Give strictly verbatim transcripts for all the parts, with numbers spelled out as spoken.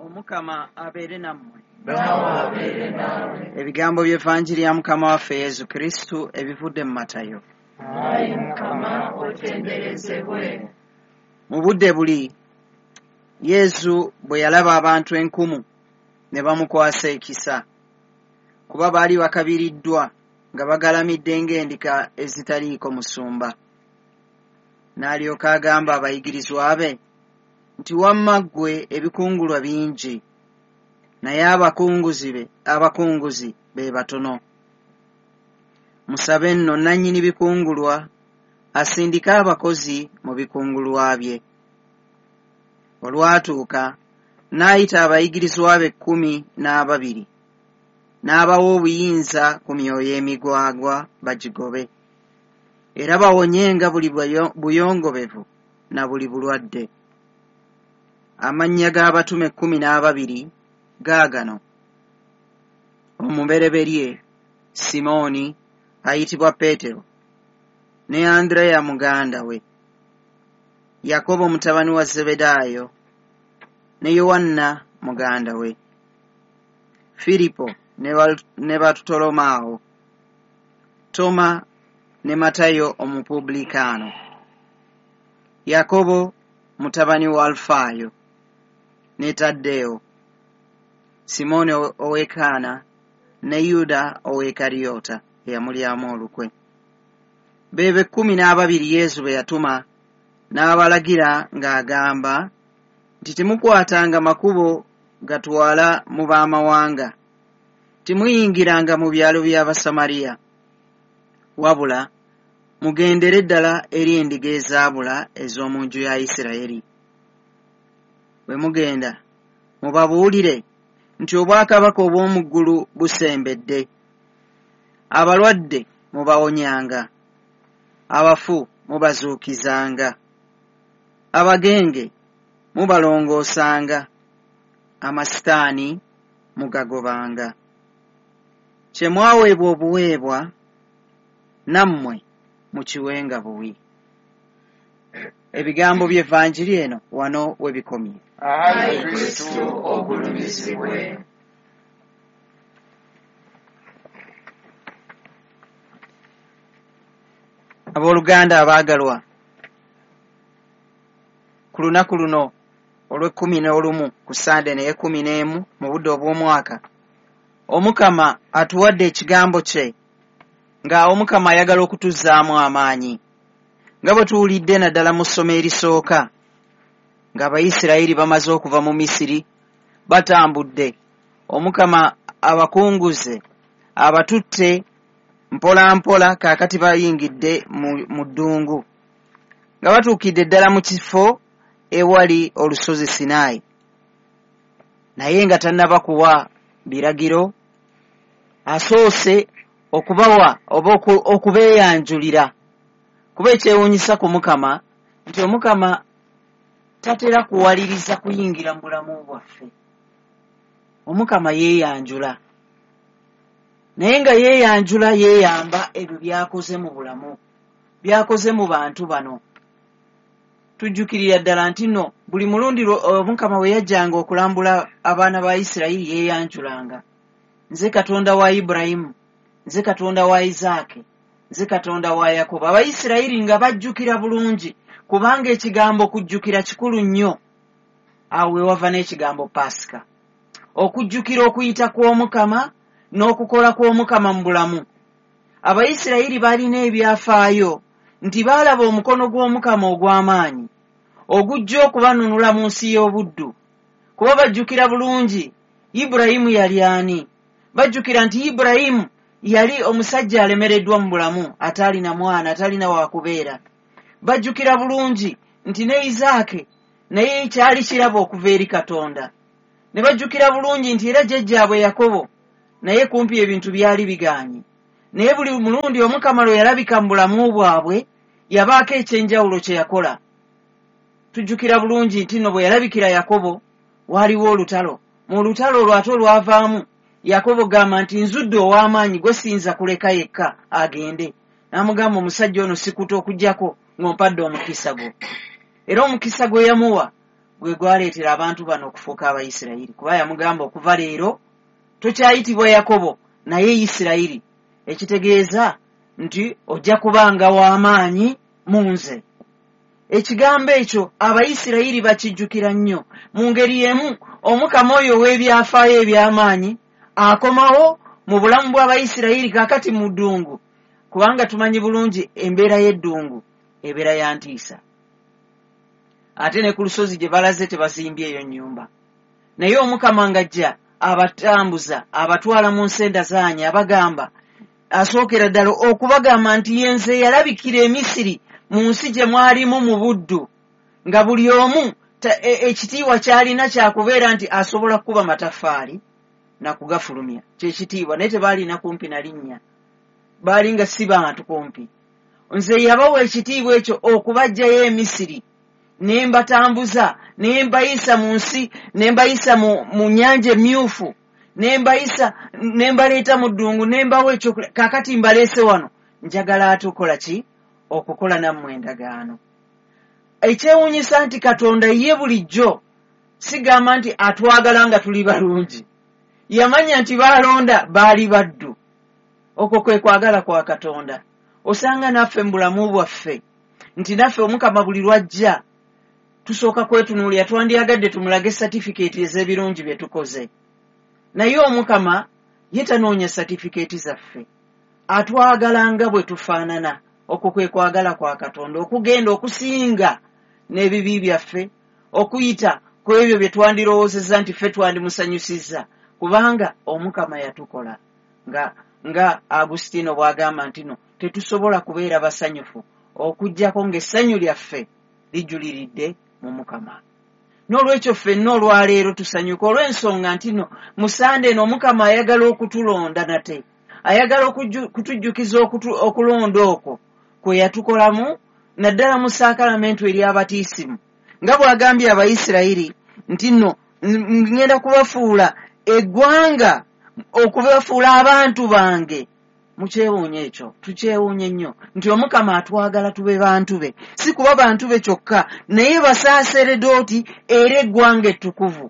Omukama abeere nammwe. Nawe abeere nawe. Ebigambo by'Evvanjiri ya Mukama waffe Yesu Kristo ebivudde mu Matayo. Ayi Mukama otenderezebwe. Mu budde buli Yesu bwe yalaba abantu enkumu ne bamukwasa ekisa, kuba baali bakabiriddwa nga bagalamidde ng'endika ezitaliiko musumba. N'alyoka agamba abayigirizwa be nti wamma ggwe ebikungulwa bingi, naye abakunguzi be abakunguzi be batono. Musabe nno nannyini bikungulwa asindika abakozi mu bikungulwa bye. Olwatuuka n'ayita abayigirizwa be ekkumi n'ababiri, n'abawa obuyinza ku myoyo emigwagwa bagigobe, era bawonyenga buli buyongobevu na buli bulwadde. Amannya g'abatume ekkumi n'ababiri gaagano: omubereberye Simooni ayitibwa Peetero, ne Andreya muganda we, Yakobo mutabani wa Zebedaayo, ne Yowanna muganda we, Firipo ne Barutolomaawo, Toma ne Matayo omupublikaano, Yakobo mutabani wa Alufaayo, ne Taddeyo, Simooni ow'Ekaana, ne Yuda ow'Ekariyota eyamulyamu olukwe. Beebo ekkumi n'ababiri Yesu be yatuma n'abalagira ng'agamba nti temukwatanga makubo gatwala mu baamawanga, temuyingiranga mu byalo by'Abasamaliya, wabula mugendere ddala eri endiga ezaabula ez'omu nju ya Isirayiri. Bwe mugenda mubabuulire nti obwakabaka obw'omu ggulu busembedde. Abalwadde mubawonyanga, abafu mubazuukizanga, abagenge mubalongoosanga, amasitaani mugagobanga. Kye mwaweebwa obuweebwa, nammwe mukiwenga buwi. Ebigambo by'Evvanjiri eno wano we bikomye. Ayi Kristo ogulumizibwe. Abooluganda abaagalwa, ku lunaku luno olw'ekkumi n'olumu ku Sande n'ey'ekkumi n'emu mu budde obw'omwaka, Omukama atuwadde ekigambo kye, nga Omukama ayagala okutuzzaamu amaanyi. Nga bwe tuwulidde naddala mu ssomo erisooka, ng'Abayisirayiri bamaze okuva mu Misiri batambudde, Omukama abakunguze, abatutte mpola mpola, kaakati bayingidde mu ddungu, nga batuukidde ddala mu kifo ewali olusozi Sinaayi. Naye nga tannaba kuwa biragiro, asoose okubawa oba okubeeyanjulira. Kuba ekyewuunyisa ku Mukama nti Omukama tatera kuwaliriza kuyingira mu bulamu bwaffe. Omukama yeeyanjula, naye nga yeeyanjula yeeyamba ebyo byakoze mu bulamu, byakoze mu bantu bano. Tujjukirira ddala nti nno buli mulundi Omukama we yajjanga okulambula abaana ba Isirayiri yeeyanjulanga. Nze Katonda wa Ibulayimu, nze Katonda wa Isaaki, nze Katonda wa Yakobo. Abayisirayiri nga bajjukira bulungi, kubanga ekigambo okujjukira kikulu nnyo. Awo we wava n'ekigambo Pasika, okujjukira okuyita kw'Omukama n'okukola kw'Omukama mu bulamu. Abayisirayiri balina ebyafaayo nti baalaba omukono gw'Omukama ogw'amaanyi ogujja okubanunula mu nsi y'obuddu. Kuba bajjukira bulungi Ibulayimu yali ani? Bajjukira nti Ibulayimu yali omusajja alemereddwa mu bulamu, ataalina mwana, ataalina waakubeera. Bajjukira bulungi nti ne Isaaki naye kyali kirabo okuva eri Katonda. Ne bajjukira bulungi nti era jjajjaabwe Yakobo naye kumpi ebintu byali bigaanye. Naye buli mulundi Omukama lwe yalabika mu bulamu bwabwe yabaako ekyenjawulo kye yakola. Tujjukira bulungi nti nno bwe yalabikira Yakobo waaliwo olutalo. Mu lutalo olwo ate olwavaamu Yakobo gamba nti nzudde ow'amaanyi gwe siyinza kuleka yekka agende. N'amugamba omusajja ono sikuta okugyako ng'ompadde omukisa gwo. Era omukisa gwe yamuwa gwe gwaleetera abantu bano okufuuka Abayisirayiri, kuba yamugamba okuva leero tokyayitibwa Yakobo naye Isirayiri, ekitegeeza nti ojja kubanga w'amaanyi mu nze. Ekigambo ekyo Abayisirayiri bakijjukira nnyo. Mu ngeri y'emu Omukama oyo w'ebyafaayo eby'amaanyi akomawo mu bulamu bw'Abayisirayiri kakati mu ddungu, kubanga tumanyi bulungi embeera y'eddungu ebeera ya ntiisa. Ate ne ku lusozi gye balaze tebazimbyeyo nnyumba, naye Omukama ng'ajja abatambuza abatwala mu nsenda zaanyi, abagamba asookera ddala okubagamba nti yenze yalabikira e Misiri mu nsi gye mwalimu mu buddu, nga buli omu ekitiibwa kyalina kyakubeera nti asobola kukuba mataffaali na kugafulumya, kyekitiibwa, naye tebaalina kumpi na linnya, baali nga si bantu kumpi. Nze yabawa ekitiibwa ekyo okubaggyayo e Misiri, ne mbatambuza ne mbayisa mu nsi, ne mbayisa mu, mu nnyanja emyufu, ne mbayisa ne mbaleeta mu ddungu, ne mbawa ekyokulya. Kaakati mbaleese wano, njagala ate okola ki? Okukola nammwe endagaano. Ekyewuunyisa nti Katonda ye bulijjo sigamba nti atwagala nga tuli balungi, yamanya nti baalonda baali baddu. Okwo kwe kwagala kwa Katonda. Osanga naffe mu bulamu bwaffe nti naffe Omukama buli lwajja tusooka kwetunuulira, twandyagadde tumulage satifikeeti ez'ebirungi bye tukoze, naye Omukama ye tanoonya satifikeeti zaffe, atwagala nga bwe tufaanana. Okwo kwe kwagala kwa Katonda, okugenda okusinga n'ebibi byaffe, okuyita ku ebyo bye twandirowoozezza nti ffe twandimusanyusizza, kubanga Omukama yatukola. Nga nga Agustino bw'agamba nti no tetusobola kubeera basanyufu okuggyako ng'essanyu lyaffe lijjuliridde mu Mukama. N'olwekyo ffenna olwaleero tusanyuka olw'ensonga nti no mu Sande eno Omukama ayagala okutulonda nate, ayagala kutujjukiza okulonda okwo kwe yatukolamu naddala mu saakalamentu ery'abatiisimu, nga bw'agambye Abayisirayiri nti nno ngenda kubafuula eggwanga, okubafuula abantu bange. Mukyewuunye ekyo, tukyewuunye nnyo nti Omukama atwagala tube bantu be, si kuba bantu be kyokka, naye basaaseredooti era eggwanga ettukuvu.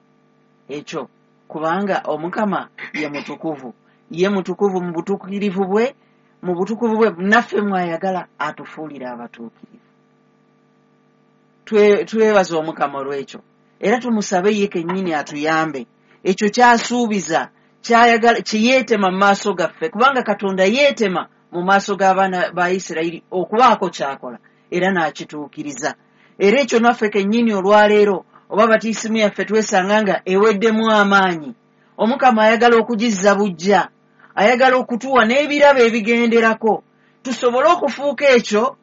Ekyo kubanga Omukama ye mutukuvu, ye mutukuvu mu butuukirivu bwe, mu butukuvu bwe naffe mwayagala atufuulira abatuukirivu. Twebaza Omukama olw'ekyo, era tumusabe ye kennyini atuyambe. Ekyo kyasuubiza, kyayagala, kyeyeetema mu maaso gaffe, kubanga Katonda yeetema mu maaso g'abaana ba Isirayiri okubaako kyakola era n'akituukiriza. Era ekyo naffe kennyini olwaleero oba batiisimu yaffe twesanga nga eweddemu amaanyi. Omukama ayagala okugizza bujja, ayagala okutuwa n'ebirabo ebigenderako, tusobole okufuuka ekyo,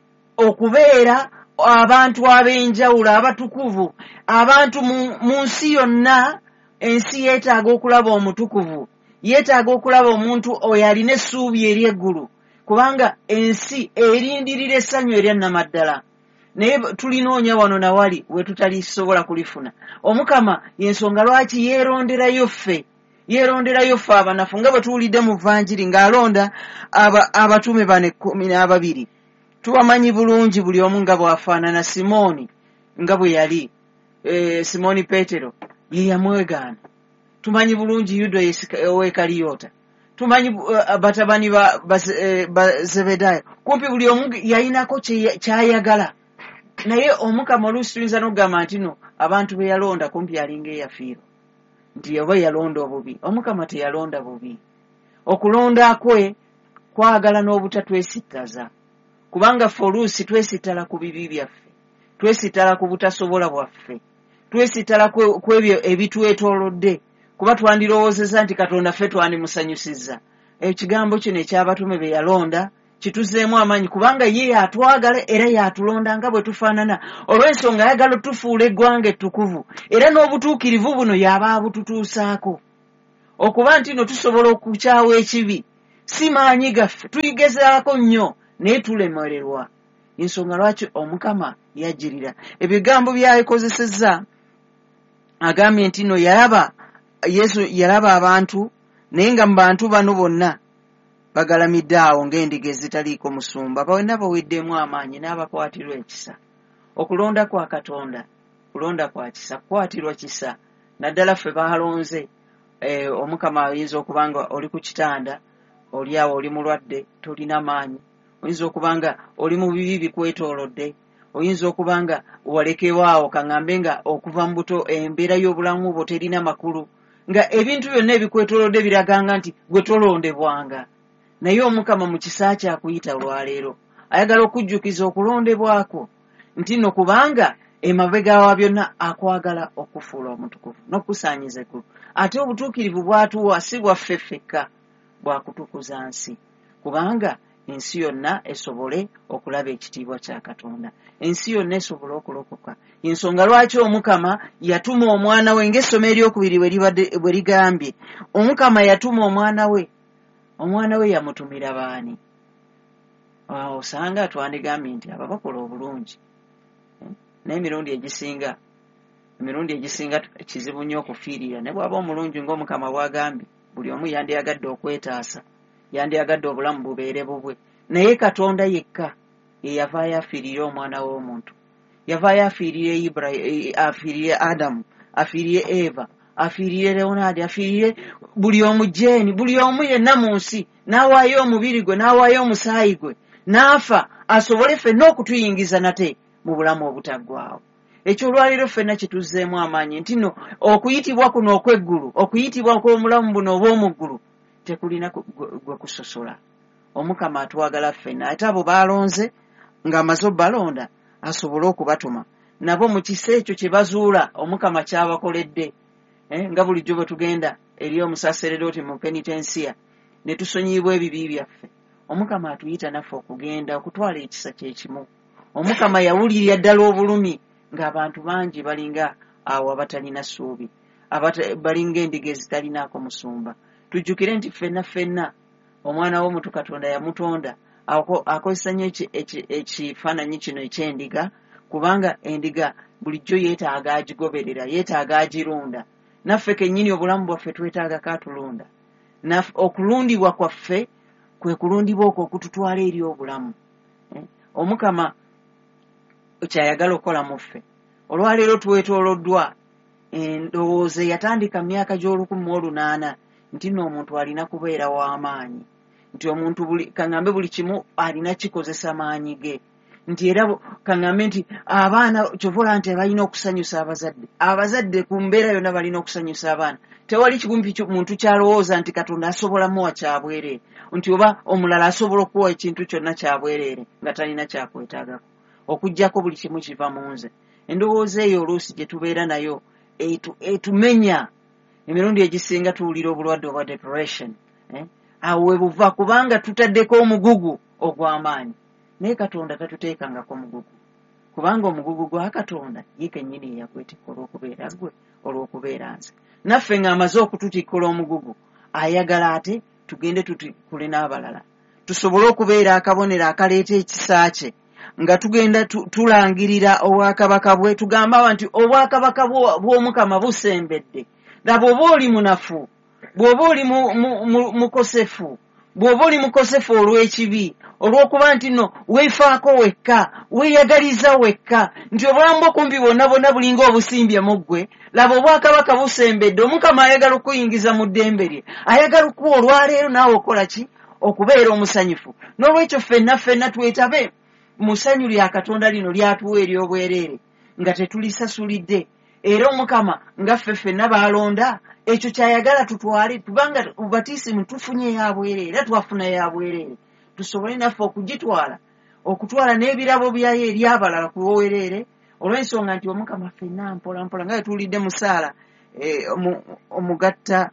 okubeera abantu ab'enjawulo, abatukuvu, abantu mu nsi yonna. Ensi yeetaaga okulaba omutukuvu, yeetaaga okulaba omuntu oyo alina essuubi ery'eggulu, kubanga ensi erindirira essanyu erya nnamaddala, naye tulinoonya wano na wali we tutalisobola kulifuna. Omukama y'ensonga lwaki yeeronderayo ffe, yeeronderayo ffe abanafu, nga bwe tuwulidde mu Vvanjiri ng'alonda abatume bano ekkumi n'ababiri. Tubamanyi bulungi buli omu nga bw'afaanana. Simooni nga bwe yali, e, Simooni Peetero ye yamwegaana. Tumanyi bulungi Yuda ow'Ekaliyoota, tumanyi uh, batabani ba, ba, uh, ba Zebedayo. Kumpi buli omu yayinako kyayagala, naye Omukama oluusi tuyinza n'okugamba nti no abantu be yalonda kumpi alinga eyafiirwa, nti oba yalonda obubi. Omukama teyalonda bubi. Okulonda kwe kwagala n'obutatwesittaza, kubanga ffe oluusi twesittala ku bibi byaffe, twesittala ku butasobola bwaffe, twesittala ku ebyo ebitwetoolodde, kuba twandirowoozezza nti Katonda ffe twandimusanyusizza. Ekigambo kino eky'abatume be yalonda kituzzeemu amaanyi, kubanga ye yatwagala era yatulonda nga bwe tufaanana. Olw'ensonga ayagala otufuula eggwanga ettukuvu, era n'obutuukirivu buno y'aba abututuusaako, okuba nti no tusobola okukyawa ekibi. Si maanyi gaffe, tuligezaako nnyo naye tulemererwa. Ensonga lwaki Omukama yajjirira. Ebigambo byayekozesezza agambye nti no yalaba, Yesu yalaba abantu, naye nga mu bantu bano bonna bagalamidde awo ng'endiga ezitaliiko musumba, bonna baweddemu amaanyi n'abakwatirwa ekisa. Okulonda kwa Katonda okulonda kwa kisa kwatirwa kisa naddala ffe baalonze eh, omukama ayinza okubanga oli ku kitanda oli awo oli mulwadde tolina maanyi oyinza okubanga oli mu bibi bikwetoolodde oyinza okubanga walekewaawo kaŋŋambe nga okuva mu buto embeera y'obulamu bwo terina makulu nga ebintu byonna ebikwetoolodde biraganga nti gwe tolondebwanga naye omukama mu kisa kyakuyita olwaleero ayagala okujjukiza okulondebwako nti no kubanga emabega wa byonna akwagala okufuula omutukuvu n'okusaanyiza eggulu ate obutuukirivu bwatuwa si bwaffe ffekka bwakutukuza nsi kubanga ensi yonna esobole okulaba ekitiibwa kya Katonda ensi yonna esobole okulokoka ensonga lwaki omukama yatuma omwana we ng'essomo eryokubiri bwe ligambye omukama yatuma omwana we omwana we yamutumira baani osanga twandigambye nti aba bakola obulungi naye emirundi egisinga emirundi egisinga kizibu nnyo okufiirira ne bw'aba omulungi ng'omukama bw'agambye buli omu yandiyagadde okwetaasa yandiyagadde obulamu bubeere bubwe naye Katonda yekka ye yavaayo afiirire omwana w'omuntu yavaayo afiirire Ibrahim afiirire Adamu afiirire Eva afiirire Leonard afiirire buli omu Jeeni buli omu yenna mu nsi n'awaayo omubiri gwe n'awaayo omusaayi gwe n'afa asobole ffenna okutuyingiza nate mu bulamu obutaggwaawo ekyo olwaleero ffenna kituzzeemu amaanyi nti no okuyitibwa kuno okw'eggulu okuyitibwa kw'omulamu buno obw'omu ggulu tekulina gwe kusosola omukama atwagala ffenna ate abo baalonze ng'amaze obbalonda asobole okubatuma nabo mu kisa ekyo kye bazuula omukama kyabakoledde eh, nga bulijjo bwe tugenda eri omusaseredoti mu penitensiya ne tusonyiyibwa ebibi byaffe omukama atuyita naffe okugenda okutwala ekisa kyekimu omukama yawulirira ddala obulumi ng'abantu bangi balinga awo abatalina ssuubi balinga endiga ezitalinaako musumba tujjukire nti ffenna ffenna omwana w'omuntu Katonda yamutonda akozesa nnyo ekifaananyi kino eky'endiga kubanga endiga bulijjo yeetaaga agigoberera yeetaaga agirunda naffe kennyini obulamu bwaffe twetaaga katulunda okulundibwa kwaffe kwe kulundibwa okwo okututwala eri obulamu eh? omukama kyayagala okukola mu ffe olwaleero twetooloddwa endowooza yatandika mu myaka gy'olukumi mu olunaana nti n'omuntu alina kubeera w'amaanyi nti omuntu buli kaŋŋambe buli kimu alina kikozesa maanyi ge nti era kaŋŋambe nti abaana kyovola nti balina okusanyusa abazadde abazadde ku mbeera yonna balina okusanyusa abaana tewali kigumpi muntu kyalowooza nti Katonda asobola muwa kyabwereere nti oba omulala asobola okuwa ekintu kyonna kyabwereere nga talina kyakwetaagako okuggyako buli kimu kiva mu nze endowooza eyo oluusi gye tubeera nayo etumenya emirundi egisinga tuwulira obulwadde obwa depression eh? awo we buva kubanga tutaddeko omugugu ogw'amaanyi naye Katonda tatuteekangako mugugu kubanga omugugu gwa Katonda ye kennyini eyagwetikka olw'okubeera gwe olw'okubeera nze naffe ng'amaze okututikkula omugugu ayagala ate tugende tutikule n'abalala tusobole okubeera akabonero akaleeta ekisa kye nga tugenda tulangirira obwakabaka bwe tugamba nti obwakabaka bw'omukama busembedde laba oba oli munafu bw'oba oli mukosefu bw'oba oli mukosefu olw'ekibi olw'okuba nti no weefaako wekka weeyagaliza wekka nti obulamu bwo kumpi bwonna bwonna bulinga obusimbye mu ggwe laba obwakabaka busembedde omukama ayagala okuyingiza mu ddembe lye ayagala okuwa olwaleero naawe okola ki okubeera omusanyufu n'olwekyo ffenna ffenna twetabe mu ssanyu lya Katonda lino lyatuwa ery'obwereere nga tetulisasulidde era omukama nga ffe ffenna baalonda ekyo kyayagala tutwale tubanga bubatiisimu tufunye yabwereere era twafuna yabwereere tusobole naffe okugitwala okutwala n'ebirabo byayo eri abalala ku bwereere olw'ensonga nti omukama ffenna mpola mpola nga tuwulidde musaala omugatta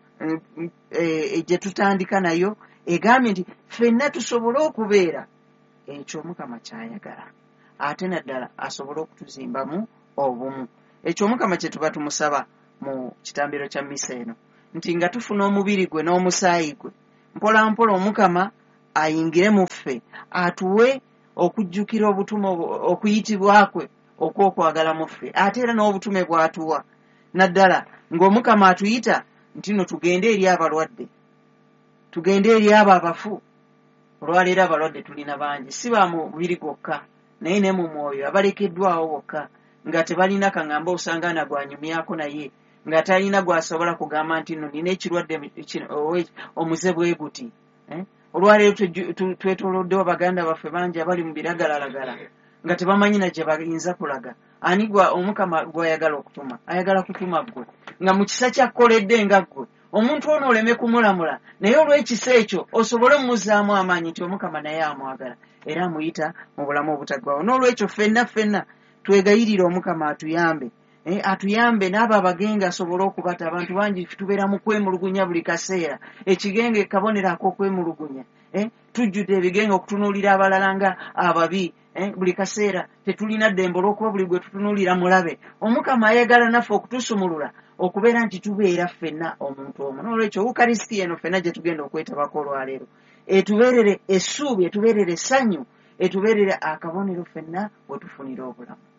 gye tutandika nayo egambye nti ffenna tusobole okubeera ekyo omukama kyayagala ate naddala asobole okutuzimbamu obumu ekyo omukama kye tuba tumusaba mu kitambiro kya mmisa eno nti nga tufuna omubiri gwe n'omusaayi gwe mpola mpola omukama ayingire mu ffe atuwe okujjukira obutume okuyitibwa kwe okw'okwagala mu ffe ate era n'obutume bw'atuwa naddala ng'omukama atuyita nti no tugende eri abalwadde tugende eri abo abafu olwaleero abalwadde tulina bangi si ba mubiri gwokka naye ne mu mwoyo abalekeddwawo bokka nga tebalina kaŋŋamba osanga nagwanyumyako naye nga talina gwasobola kugamba nti nno nina ekirwadde omuze bwe guti. Olwaleero twetooloddewo baganda baffe bangi abali mu biragalalagala nga tebamanyi na gye bayinza kulaga. Ani gwa Omukama gw'ayagala okutuma? Ayagala kutuma ggwe nga mu kisa kyakkoledde nga ggwe omuntu ono oleme kumulamula, naye olw'ekisa ekyo osobole mmuzzaamu amaanyi nti Omukama naye amwagala era amuyita mu bulamu obutaggwaawo. N'olwekyo ffenna ffenna twegayirire Omukama atuyambe, eh, atuyambe n'abo abagenge asobole okubata. Abantu bangi tubeera mu kwemulugunya buli kaseera, ekigenge kabonero ak'okwemulugunya. Eh, tujjudde ebigenge okutunuulira abalala nga ababi. Eh, buli kaseera tetulina ddembe olw'okuba buli gwe tutunuulira mulabe. Omukama ayagala naffe okutusumulula okubeera nti tubeera ffenna omuntu omu. N'olwekyo Ukarisitiya eno ffenna gye tugenda okwetabako olwaleero etubeerere essuubi, etubeerere essanyu, etubeerere akabonero ffenna we tufunira obulamu.